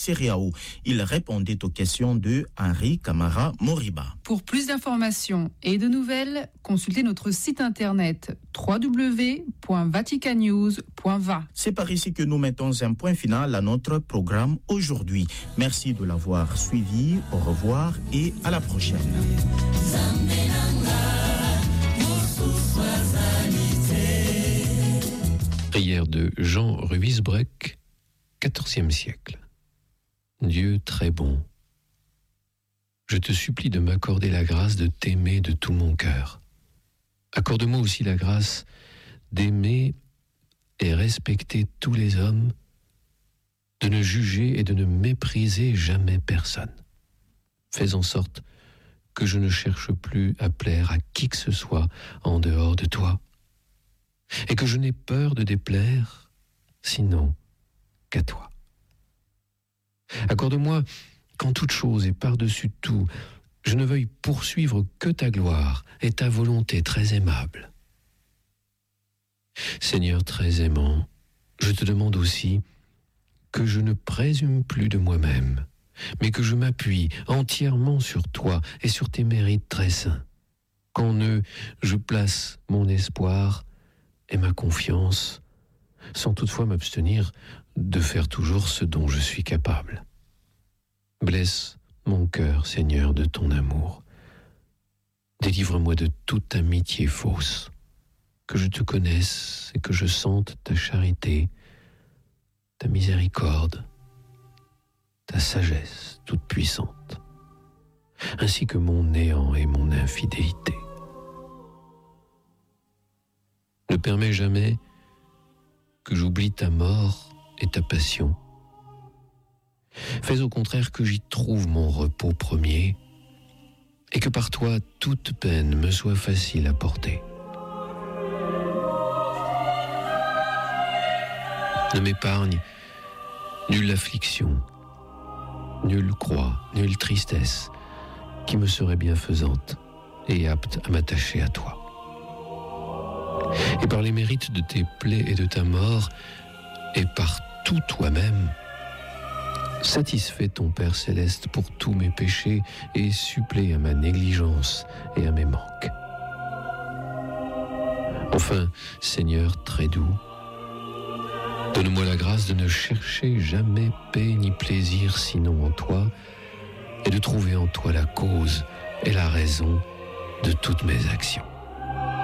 Siriao. Il répondait aux questions de Henri Camara Moriba. Pour plus d'informations et de nouvelles, consultez notre site internet www.vaticanews.va. C'est par ici que nous mettons un point final à notre programme aujourd'hui. Merci de l'avoir suivi. Au revoir et à la prochaine. Prière de Jean Ruysbroeck, XIVe siècle. Dieu très bon, je te supplie de m'accorder la grâce de t'aimer de tout mon cœur. Accorde-moi aussi la grâce d'aimer et respecter tous les hommes, de ne juger et de ne mépriser jamais personne. Fais en sorte que je ne cherche plus à plaire à qui que ce soit en dehors de toi, et que je n'ai peur de déplaire, sinon qu'à toi. Accorde-moi qu'en toute chose et par-dessus tout, je ne veuille poursuivre que ta gloire et ta volonté très aimable. Seigneur très aimant, je te demande aussi que je ne présume plus de moi-même, mais que je m'appuie entièrement sur toi et sur tes mérites très saints. Qu'en eux, je place mon espoir et ma confiance, sans toutefois m'abstenir de faire toujours ce dont je suis capable. Blesse mon cœur, Seigneur, de ton amour. Délivre-moi de toute amitié fausse, que je te connaisse et que je sente ta charité, ta miséricorde, ta sagesse toute puissante, ainsi que mon néant et mon infidélité. Ne permets jamais que j'oublie ta mort et ta passion. Fais au contraire que j'y trouve mon repos premier et que par toi toute peine me soit facile à porter. Ne m'épargne nulle affliction, nulle croix, nulle tristesse qui me serait bienfaisante et apte à m'attacher à toi. Et par les mérites de tes plaies et de ta mort, et par tout toi-même, satisfais ton Père céleste pour tous mes péchés et supplée à ma négligence et à mes manques. Enfin, Seigneur très doux, donne-moi la grâce de ne chercher jamais paix ni plaisir sinon en toi, et de trouver en toi la cause et la raison de toutes mes actions.